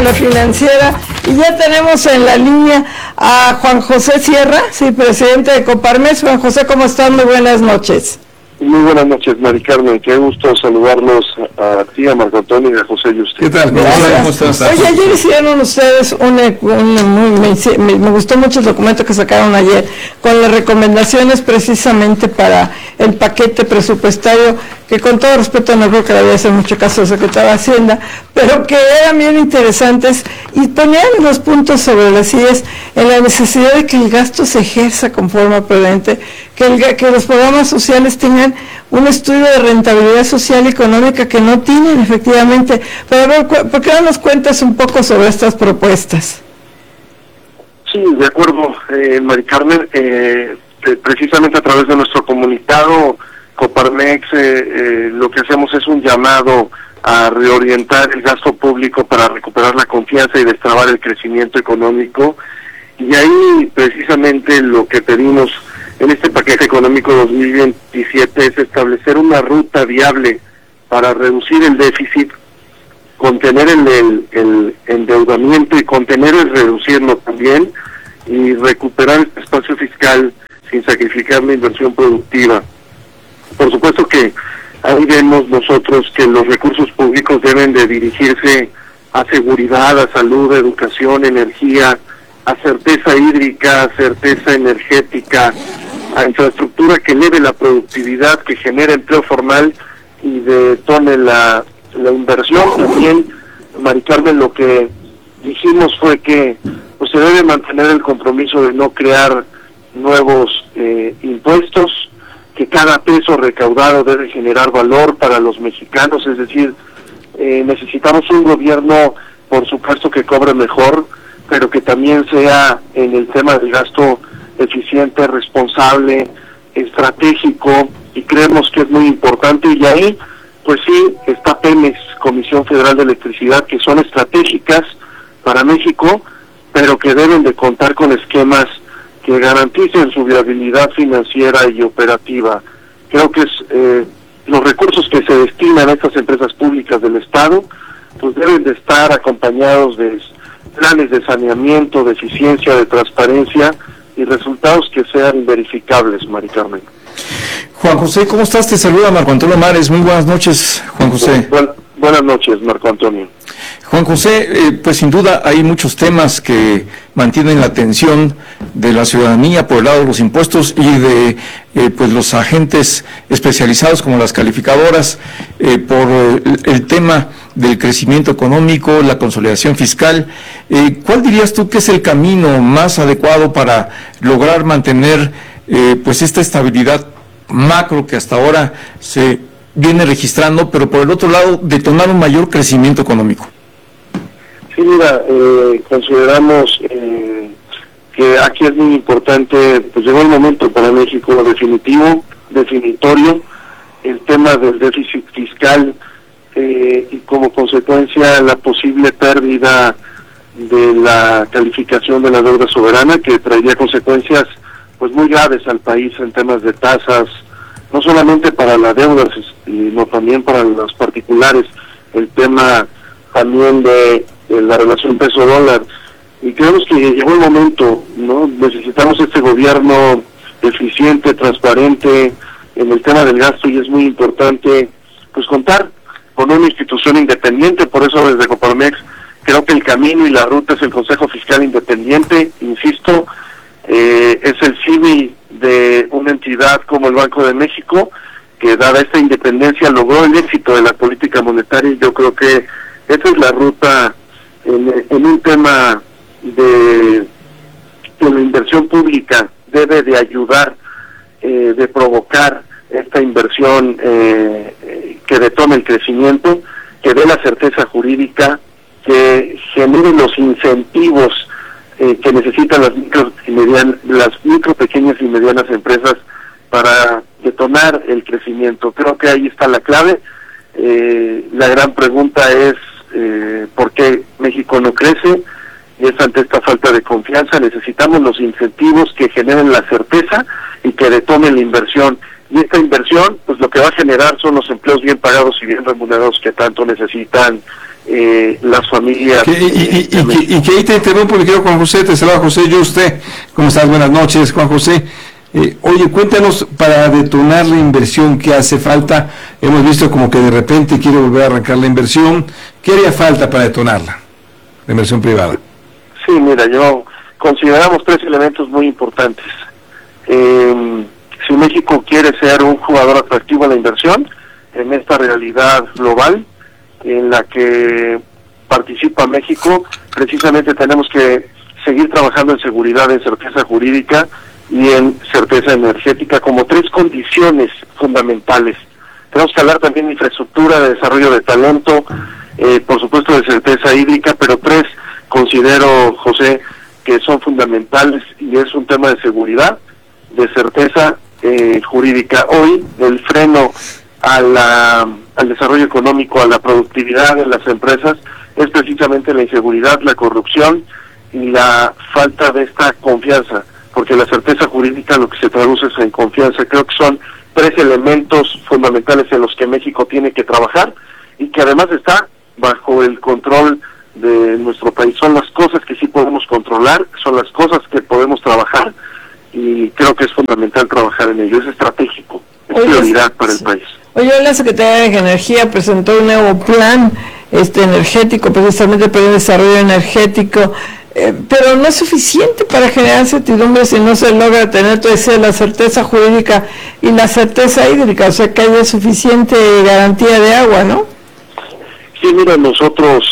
la financiera, y ya tenemos en la línea a Juan José Sierra, sí, presidente de Coparmex. Juan José, ¿cómo están? Muy buenas noches. Muy buenas noches, Mari Carmen, qué gusto saludarlos a ti, a Marco Antonio y a José y usted. ¿Qué tal? ¿Cómo estás? Oye, ayer hicieron ustedes me gustó mucho el documento que sacaron ayer, con las recomendaciones precisamente para el paquete presupuestario, que con todo respeto no creo que le vaya a hacer mucho caso al secretario de Hacienda, pero que eran bien interesantes y ponían los puntos sobre las IES en la necesidad de que el gasto se ejerza con forma prudente, que los programas sociales tengan un estudio de rentabilidad social y económica que no tienen efectivamente. Pero a ver, ¿por qué no nos cuentas un poco sobre estas propuestas? Sí, de acuerdo, Mari Carmen, precisamente a través de nuestro comunicado Coparmex, lo que hacemos es un llamado a reorientar el gasto público para recuperar la confianza y destrabar el crecimiento económico, y ahí precisamente lo que pedimos en este paquete económico 2027 es establecer una ruta viable para reducir el déficit, contener el endeudamiento y contener el reducirlo también, y recuperar el espacio fiscal sin sacrificar la inversión productiva. Por supuesto que ahí vemos nosotros que los recursos públicos deben de dirigirse a seguridad, a salud, a educación, energía, a certeza hídrica, a certeza energética, a infraestructura que eleve la productividad, que genere empleo formal y detone la inversión. También, Mari Carmen, lo que dijimos fue que pues se debe mantener el compromiso de no crear nuevos impuestos, que cada peso recaudado debe generar valor para los mexicanos, es decir, necesitamos un gobierno, por supuesto, que cobre mejor, pero que también sea en el tema del gasto eficiente, responsable, estratégico, y creemos que es muy importante. Y ahí, pues sí, está Pemex, Comisión Federal de Electricidad, que son estratégicas para México, pero que deben de contar con esquemas que garanticen su viabilidad financiera y operativa. Creo que los recursos que se destinan a estas empresas públicas del Estado, pues deben de estar acompañados de planes de saneamiento, de eficiencia, de transparencia y resultados que sean verificables, Mari Carmen. Juan José, ¿cómo estás? Te saluda Marco Antonio Mares. Muy buenas noches, Juan José. Buenas noches, Marco Antonio. Juan José, pues sin duda hay muchos temas que mantienen la atención de la ciudadanía por el lado de los impuestos y de pues los agentes especializados como las calificadoras, por el tema del crecimiento económico, la consolidación fiscal. ¿Cuál dirías tú que es el camino más adecuado para lograr mantener pues esta estabilidad macro que hasta ahora se viene registrando, pero por el otro lado detonar un mayor crecimiento económico? Sí, mira, consideramos que aquí es muy importante, pues llegó el momento para México definitorio, el tema del déficit fiscal, y como consecuencia la posible pérdida de la calificación de la deuda soberana, que traería consecuencias pues muy graves al país en temas de tasas, no solamente para la deuda, sino también para los particulares, el tema también de la relación peso-dólar. Y creemos que llegó el momento, ¿no? Necesitamos este gobierno eficiente, transparente en el tema del gasto, y es muy importante pues contar con una institución independiente. Por eso desde Coparmex creo que el camino y la ruta es el Consejo Fiscal Independiente, insisto, es el CIBI de una entidad como el Banco de México, que dada esta independencia logró el éxito de la política monetaria, y yo creo que esa es la ruta en un tema de que la inversión pública debe de ayudar, de provocar esta inversión que detone el crecimiento, que dé la certeza jurídica, que genere los incentivos que necesitan las micro, pequeñas y medianas empresas para detonar el crecimiento. Creo que ahí está la clave. La gran pregunta es ¿por qué México no crece? Y es ante esta falta de confianza. Necesitamos los incentivos que generen la certeza y que detonen la inversión. Y esta inversión, pues lo que va a generar son los empleos bien pagados y bien remunerados que tanto necesitan las familias. Y que ahí te interrumpo, mi querido Juan José, te saluda José Yuste. ¿Cómo estás? Buenas noches, Juan José. Oye, cuéntanos, para detonar la inversión, ¿qué hace falta? Hemos visto como que de repente quiere volver a arrancar la inversión. ¿Qué haría falta para detonarla, la inversión privada? Sí, mira, consideramos 3 elementos muy importantes. Si México quiere ser un jugador atractivo a la inversión, en esta realidad global en la que participa México, precisamente tenemos que seguir trabajando en seguridad, en certeza jurídica y en certeza energética como 3 condiciones fundamentales. Tenemos que hablar también de infraestructura, de desarrollo de talento, por supuesto de certeza hídrica, pero 3 considero, José, que son fundamentales, y es un tema de seguridad, de certeza jurídica. Hoy el freno al desarrollo económico, a la productividad de las empresas, es precisamente la inseguridad, la corrupción y la falta de esta confianza, porque la certeza jurídica lo que se traduce es en confianza. Creo que son 3 elementos fundamentales en los que México tiene que trabajar y que además está bajo el control de nuestro país. Son las cosas que sí podemos controlar, son las cosas que podemos trabajar, y creo que es fundamental trabajar en ello. Es estratégico, es prioridad para el país. Hoy la Secretaría de Energía presentó un nuevo plan energético, precisamente para el desarrollo energético, pero no es suficiente para generar certidumbre si no se logra tener la certeza jurídica y la certeza hídrica, o sea que haya suficiente garantía de agua, ¿no? Sí, mira, nosotros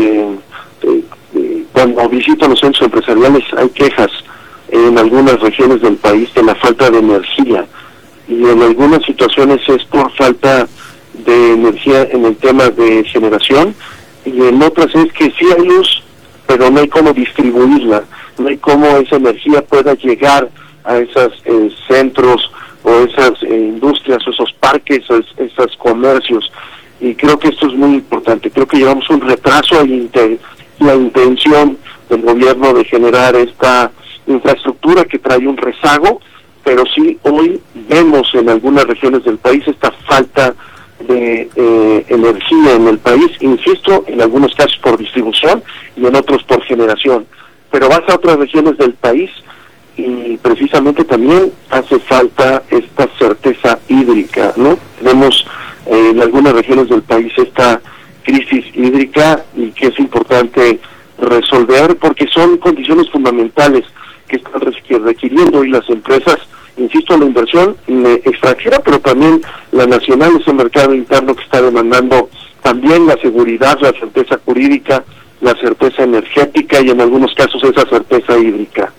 cuando visito los centros empresariales hay quejas en algunas regiones del país de la falta de energía, y en algunas situaciones es por falta de energía en el tema de generación, y en otras es que sí hay luz, pero no hay cómo distribuirla, no hay cómo esa energía pueda llegar a esos centros o esas industrias, o esos parques, o esos comercios. Y creo que esto es muy importante. Creo que llevamos un retraso y la intención del gobierno de generar esta infraestructura que trae un rezago, pero sí hoy vemos en algunas regiones del país esta falta de energía en el país, insisto, en algunos casos por distribución y en otros por generación, pero vas a otras regiones del país y precisamente también hace falta esta certeza hídrica, ¿no? Tenemos en algunas regiones del país esta crisis hídrica y que es importante resolver porque son condiciones fundamentales que están requiriendo hoy las empresas, insisto, la inversión extranjera, pero también la nacional, ese mercado interno que está demandando también la seguridad, la certeza jurídica, la certeza energética y en algunos casos esa certeza hídrica.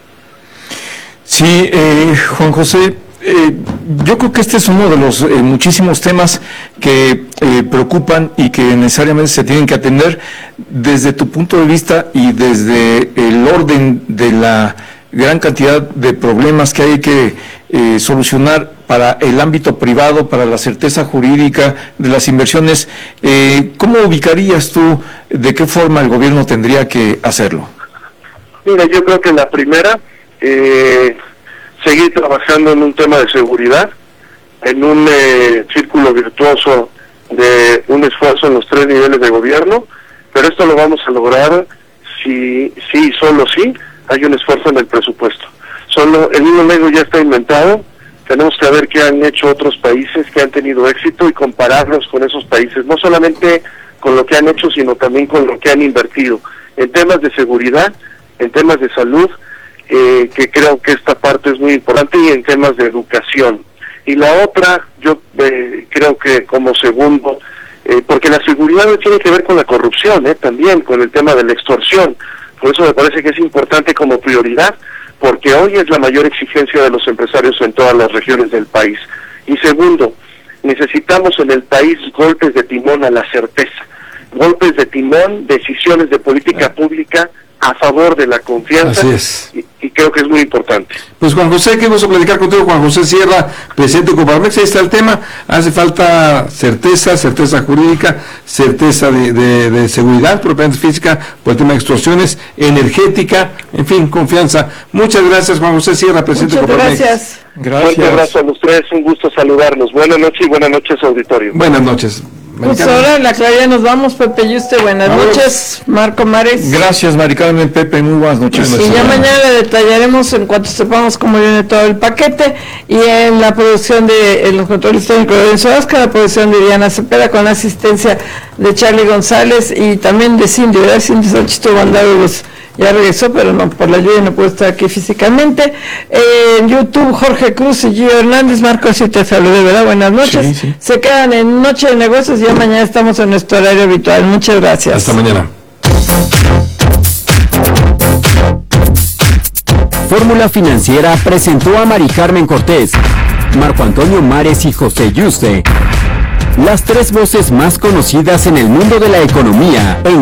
Sí, Juan José, yo creo que este es uno de los muchísimos temas que preocupan y que necesariamente se tienen que atender desde tu punto de vista y desde el orden de la gran cantidad de problemas que hay que solucionar para el ámbito privado, para la certeza jurídica de las inversiones. ¿Cómo ubicarías tú de qué forma el gobierno tendría que hacerlo? Mira, yo creo que la primera, seguir trabajando en un tema de seguridad, en un círculo virtuoso de un esfuerzo en los 3 niveles de gobierno, pero esto lo vamos a lograr si solo sí hay un esfuerzo en el presupuesto. Solo el hilo negro ya está inventado, tenemos que ver qué han hecho otros países que han tenido éxito y compararlos con esos países, no solamente con lo que han hecho, sino también con lo que han invertido en temas de seguridad, en temas de salud, que creo que esta parte es muy importante, y en temas de educación. Y la otra, yo creo que como segundo, porque la seguridad no tiene que ver con la corrupción, también con el tema de la extorsión. Por eso me parece que es importante como prioridad, porque hoy es la mayor exigencia de los empresarios en todas las regiones del país. Y segundo, necesitamos en el país golpes de timón a la certeza, golpes de timón, decisiones de política pública a favor de la confianza. Así es. Y creo que es muy importante. Pues Juan José, qué gusto platicar contigo. Juan José Sierra, presidente de Coparmex. Ahí está el tema. Hace falta certeza jurídica, certeza de seguridad, propiamente física, por el tema de extorsiones, energética, en fin, confianza. Muchas gracias, Juan José Sierra, presidente de Coparmex. Gracias. Fuerte abrazo a ustedes, un gusto saludarnos. Buenas noches y buenas noches, auditorio. Buenas noches. Pues ahora en la claridad nos vamos, Pepe Yuste, buenas noches, Marco Mares. Gracias, Mari Carmen, Pepe, muy buenas noches. Y ya mañana le detallaremos en cuanto sepamos cómo viene todo el paquete, y en la producción de los controles técnicos de Lorenzo Vázquez, la producción de Diana Cepeda con la asistencia de Charlie González y también de Cindy, ¿verdad? Cindy Sánchez estuvo mandando ya regresó, pero no, por la lluvia no puede estar aquí físicamente. En YouTube, Jorge Cruz y Gio Hernández. Marco, sí te saludé, ¿verdad? Buenas noches. Sí, sí. Se quedan en Noche de Negocios y ya mañana estamos en nuestro horario habitual. Muchas gracias. Hasta mañana. Fórmula Financiera presentó a Mari Carmen Cortés, Marco Antonio Mares y José Yuste, las tres voces más conocidas en el mundo de la economía.